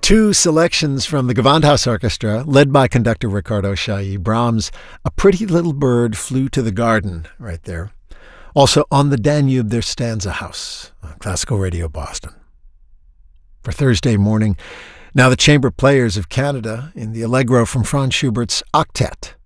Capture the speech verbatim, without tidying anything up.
Two selections from the Gewandhaus Orchestra, led by conductor Ricardo Chailly. Brahms' A Pretty Little Bird Flew to the Garden, right there. Also, On the Danube There Stands a House, on Classical Radio Boston. For Thursday morning, now the chamber players of Canada in the Allegro from Franz Schubert's Octet.